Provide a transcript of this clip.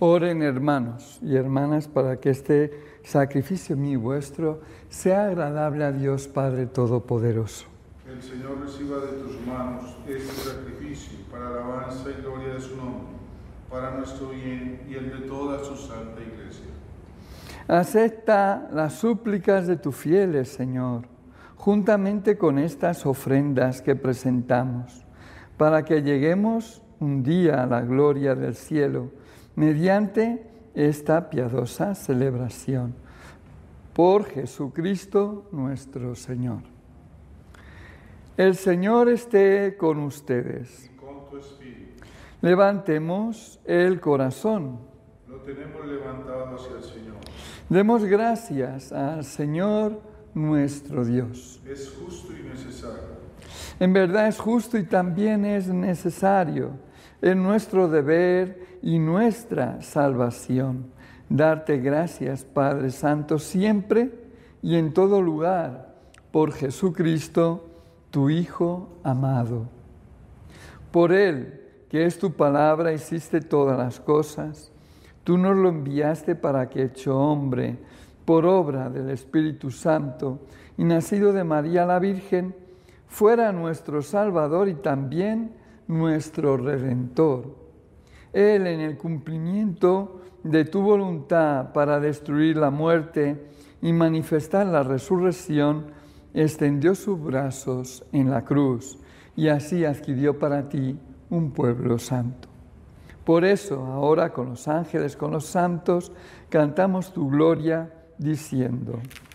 Oren, hermanos y hermanas, para que este sacrificio mío y vuestro sea agradable a Dios Padre Todopoderoso. El Señor reciba de tus manos este sacrificio para alabanza y gloria de su nombre, para nuestro bien y el de toda su santa Iglesia. Acepta las súplicas de tus fieles, Señor, juntamente con estas ofrendas que presentamos, para que lleguemos un día a la gloria del cielo, mediante esta piadosa celebración. Por Jesucristo nuestro Señor. El Señor esté con ustedes. Y con tu espíritu. Levantemos el corazón. Lo tenemos levantado hacia el Señor. Demos gracias al Señor nuestro Dios. Es justo y necesario. En verdad es justo y también es necesario. Es nuestro deber y nuestra salvación. Darte gracias, Padre Santo, siempre y en todo lugar, por Jesucristo, tu Hijo amado. Por Él, que es tu palabra, hiciste todas las cosas. Tú nos lo enviaste para que, hecho hombre, por obra del Espíritu Santo y nacido de María la Virgen, fuera nuestro Salvador y también nuestro Redentor. Él, en el cumplimiento de tu voluntad para destruir la muerte y manifestar la resurrección, extendió sus brazos en la cruz y así adquirió para ti un pueblo santo. Por eso, ahora con los ángeles, con los santos, cantamos tu gloria diciendo: